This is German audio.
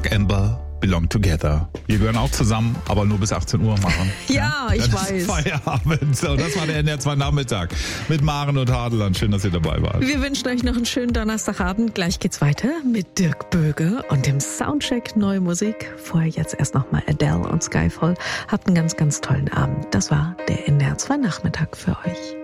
Mark Amber, Belong Together. Wir gehören auch zusammen, aber nur bis 18 Uhr machen. Ja, ich Dann weiß. ist Feierabend. So, das war der NDR 2 Nachmittag mit Maren und Hadeland. Schön, dass ihr dabei wart. Wir wünschen euch noch einen schönen Donnerstagabend. Gleich geht's weiter mit Dirk Böge und dem Soundcheck Neue Musik. Vorher jetzt erst nochmal Adele und Skyfall. Habt einen ganz, ganz tollen Abend. Das war der NDR 2 Nachmittag für euch.